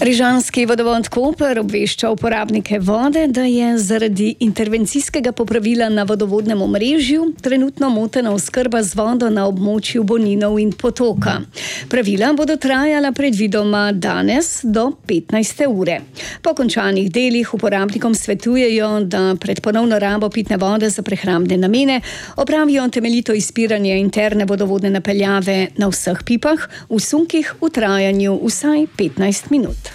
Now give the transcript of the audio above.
Rižanski vodovod Koper obvešča uporabnike vode, da je zaradi intervencijskega popravila na vodovodnem omrežju trenutno motena oskrba z vodo na območju Boninov in Potoka. Pravila bodo trajala predvidoma danes do 15. ure. Po končanih delih uporabnikom svetujejo, da pred ponovno rabo pitne vode za prehrambne namene opravijo temeljito izpiranje interne vodovodne napeljave na vseh pipah v sunkih v trajanju vsaj 15 minut.